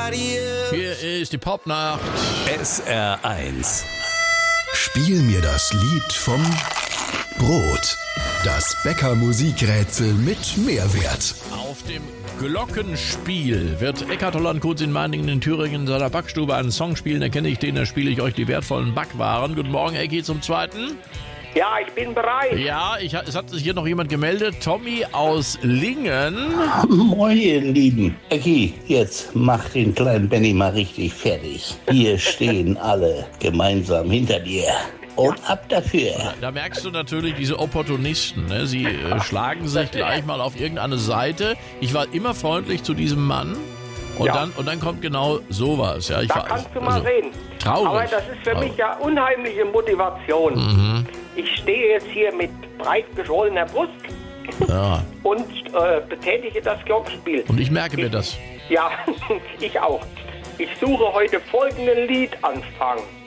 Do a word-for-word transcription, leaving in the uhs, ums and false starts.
Hier ist die Popnacht. S R eins. Spiel mir das Lied vom Brot. Das Bäcker-Musikrätsel mit Mehrwert. Auf dem Glockenspiel wird Eckhard Holland-Kurz in Meiningen in Thüringen in seiner Backstube einen Song spielen. Da kenne ich den, da spiele ich euch die wertvollen Backwaren. Guten Morgen, Ecki, zum Zweiten. Ja, ich bin bereit. Ja, ich, es hat sich hier noch jemand gemeldet. Tommy aus Lingen. Moin, ihr Lieben. Ecki, jetzt mach den kleinen Benny mal richtig fertig. Wir stehen alle gemeinsam hinter dir. Und ab dafür. Da merkst du natürlich diese Opportunisten. Ne? Sie äh, schlagen sich gleich mal auf irgendeine Seite. Ich war immer freundlich zu diesem Mann. Und, Ja. dann, und dann kommt genau sowas. Ja, ich Da war, kannst du mal also, sehen. Traurig. Aber das ist für mich ja unheimliche Motivation. Mhm. Ich stehe jetzt hier mit breit geschwollener Brust Ja. und äh, betätige das Glockenspiel. Und ich merke mir das. Ja, ich auch. Ich suche heute folgenden Liedanfang.